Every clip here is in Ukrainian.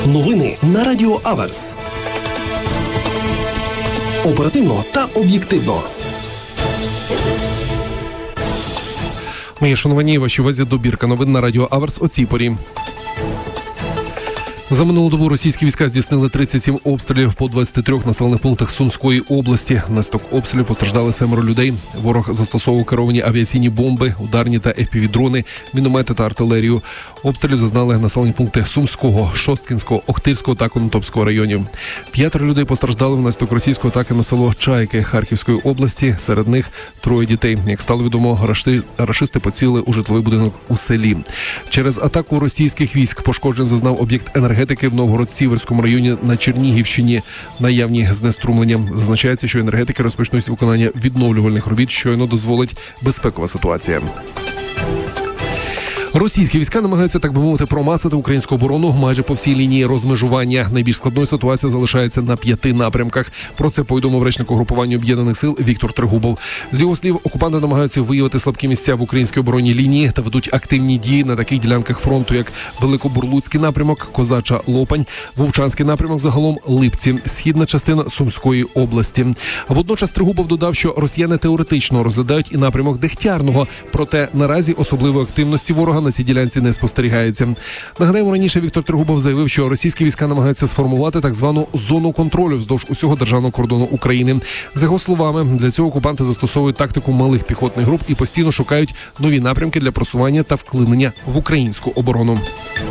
Новини на Радіо Аверс. Оперативно та об'єктивно. Мої шановані, вашій увазі добірка новин на Радіо Аверс о цій порі. За минулу добу російські війська здійснили 37 обстрілів по 23 населених пунктах Сумської області. Внаслідок обстрілів постраждали 7 людей. Ворог застосовував керовані авіаційні бомби, ударні та FPV-дрони, міномети та артилерію. Обстрілів зазнали населені пункти Сумського, Шосткінського, Охтирського та Конотопського районів. 5 людей постраждали внаслідок російської атаки на село Чайки Харківської області. Серед них 3 дітей. Як стало відомо, рашисти поцілили у житловий будинок у селі. Через атаку російських військ пошкоджень зазнав об'єкт енергетики в Новгород-Сіверському районі на Чернігівщині. Наявні знеструмлення. Зазначається, що енергетики розпочнуть виконання відновлювальних робіт, щойно дозволить безпекова ситуація. Російські війська намагаються, так би мовити, промацати українську оборону майже по всій лінії розмежування. Найбільш складною ситуація залишається на 5 напрямках. Про це повідомив речник угрупування Об'єднаних сил Віктор Трегубов. З його слів, окупанти намагаються виявити слабкі місця в українській оборонній лінії та ведуть активні дії на таких ділянках фронту, як Великобурлуцький напрямок, Козача Лопань, Вовчанський напрямок, загалом Липці, східна частина Сумської області. Водночас Трегубов додав, що росіяни теоретично розглядають і напрямок Дегтярного, проте наразі особливої активності ворога на цій ділянці не спостерігається. Нагадаємо, раніше Віктор Трегубов заявив, що російські війська намагаються сформувати так звану зону контролю вздовж усього державного кордону України. За його словами, для цього окупанти застосовують тактику малих піхотних груп і постійно шукають нові напрямки для просування та вклинення в українську оборону.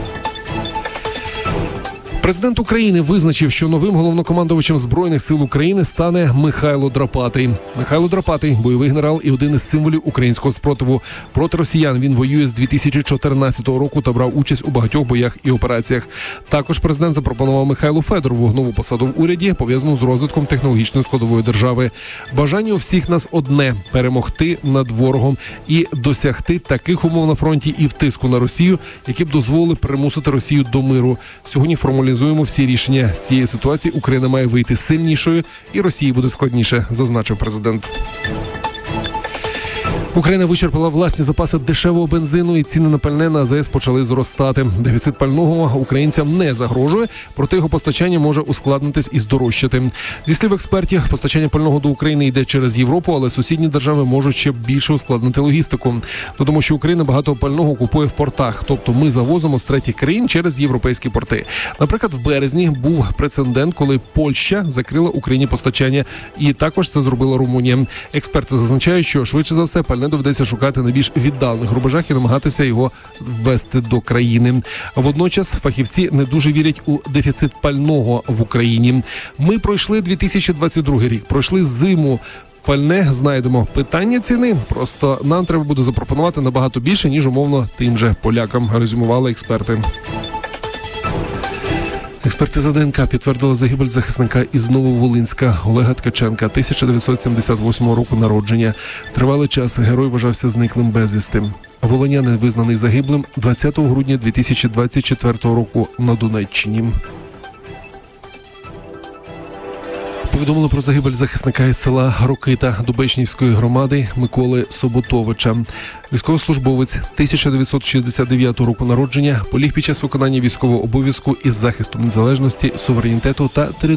Президент України визначив, що новим головнокомандувачем Збройних сил України стане Михайло Драпатий. Михайло Драпатий – бойовий генерал і один із символів українського спротиву. Проти росіян він воює з 2014 року та брав участь у багатьох боях і операціях. Також президент запропонував Михайлу Федорову нову посаду в уряді, пов'язану з розвитком технологічної складової держави. Бажання у всіх нас одне – перемогти над ворогом і досягти таких умов на фронті і в тиску на Росію, які б дозволили примусити Росію до миру. Сьогодні формалізуємо всі рішення. З цієї ситуації Україна має вийти сильнішою і Росії буде складніше, зазначив президент. Україна вичерпала власні запаси дешевого бензину і ціни на пальне на АЗС почали зростати. Дефіцит пального українцям не загрожує, проте його постачання може ускладнитись і здорожчати. Зі слів експертів, постачання пального до України йде через Європу, але сусідні держави можуть ще більше ускладнити логістику. Тому що Україна багато пального купує в портах, тобто ми завозимо з третіх країн через європейські порти. Наприклад, в березні був прецедент, коли Польща закрила Україні постачання, і також це зробила Румунія. Експерти зазначають, що швидше за все пальне доведеться шукати на більш віддалених рубежах і намагатися його ввести до країни. Водночас фахівці не дуже вірять у дефіцит пального в Україні. Ми пройшли 2022 рік, пройшли зиму. Пальне знайдемо. Питання ціни. Просто нам треба буде запропонувати набагато більше, ніж умовно тим же полякам, резюмували експерти. Експертиза ДНК підтвердила загибель захисника із Нововолинська Олега Ткаченка, 1978 року народження. Тривалий час герой вважався зниклим безвісти. Волинянин визнаний загиблим 20 грудня 2024 року на Донеччині. Повідомили про загибель захисника із села Рокита Дубечнівської громади Миколи Соботовича. Військовослужбовець 1969 року народження поліг під час виконання військового обов'язку із захисту незалежності, суверенітету та території